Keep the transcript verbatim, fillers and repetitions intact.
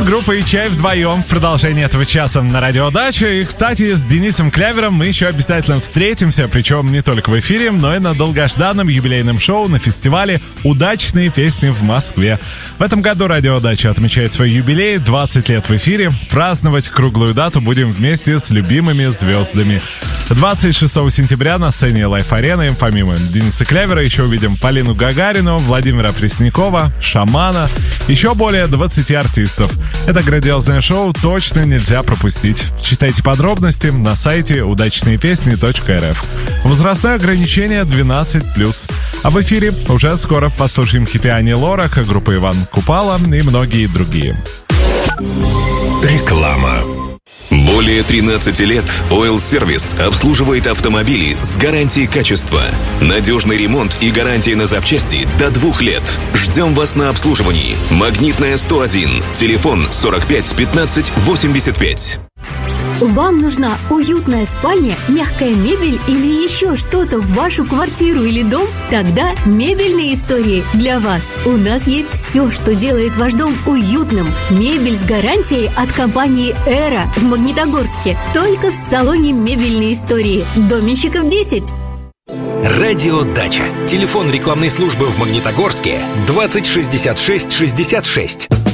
группа и чай вдвоем в продолжении этого часа на Радио Дача. И, кстати, с Денисом Клевером мы еще обязательно встретимся, причем не только в эфире, но и на долгожданном юбилейном шоу на фестивале «Удачные песни» в Москве. В этом году Радио Дача отмечает свой юбилей, двадцать лет в эфире. Праздновать круглую дату будем вместе с любимыми звездами. двадцать шестого сентября на сцене Лайф-арены помимо Дениса Клевера еще увидим Полину Гагарину, Владимира Преснякова, Шамана, еще более двадцати артистов. Это грандиозное шоу точно нельзя пропустить. Читайте подробности на сайте удачные песни точка эр эф. Возрастное ограничение двенадцать плюс. А в эфире уже скоро послушаем хиты Ани Лорак, группы Иван Купала и многие другие. Реклама. Более тринадцати лет Oil Service обслуживает автомобили с гарантией качества. Надежный ремонт и гарантия на запчасти до двух лет. Ждем вас на обслуживании. Магнитная сто один. Телефон сорок пять пятнадцать восемьдесят пять. Вам нужна уютная спальня, мягкая мебель или еще что-то в вашу квартиру или дом? Тогда мебельные истории для вас. У нас есть все, что делает ваш дом уютным. Мебель с гарантией от компании «Эра» в Магнитогорске. Только в салоне «Мебельные истории». Доменщиков десять. Радио Дача. Телефон рекламной службы в Магнитогорске двадцать шестьдесят шесть шестьдесят шесть.